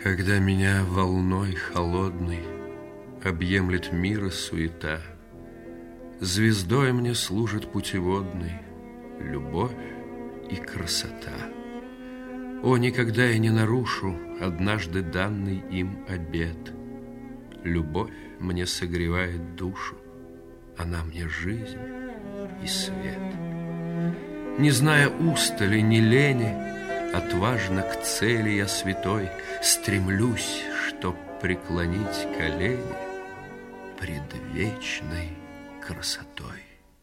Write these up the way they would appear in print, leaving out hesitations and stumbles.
Когда меня волной холодной объемлет мира суета, звездой мне служит путеводной любовь и красота. О, никогда я не нарушу однажды данный им обет. Любовь мне согревает душу, она мне жизнь и свет. Не зная устали, ни лени, отважно к цели я святой стремлюсь, чтоб преклонить колени пред вечной красотой.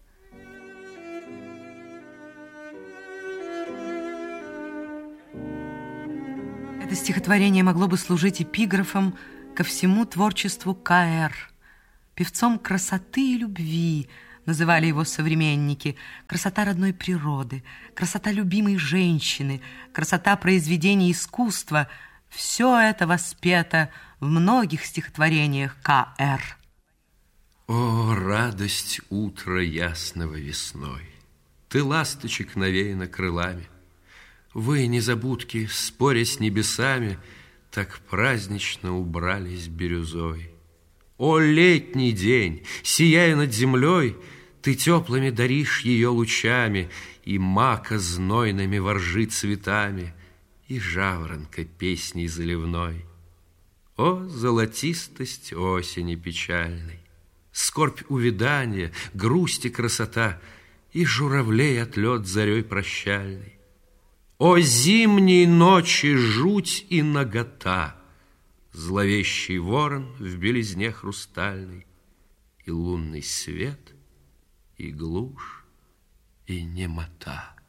Это стихотворение могло бы служить эпиграфом ко всему творчеству К.Р. Певцом красоты и любви называли его современники. Красота родной природы, красота любимой женщины, красота произведений искусства – все это воспето в многих стихотворениях К.Р. О, радость утра ясного весной! Ты ласточек навеяна крылами. Вы, незабудки, споря с небесами, так празднично убрались бирюзой. О, летний день, сияя над землей, ты теплыми даришь ее лучами, и мака знойными воржи цветами, и жаворонка песней заливной. О, золотистость осени печальной, скорбь увядания, грусть и красота, и журавлей отлет зарей прощальной. О, зимней ночи жуть и нагота, зловещий ворон в белизне хрустальной, и лунный свет, и глушь, и немота.